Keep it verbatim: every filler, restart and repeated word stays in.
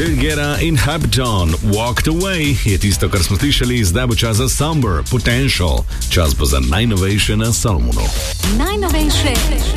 David Guetta in Hampton, Walked Away je tisto, kar smo slišali, zdaj bo čas za Summer, Potential. Čas bo za najnovejše na Salmonu. Najnovejše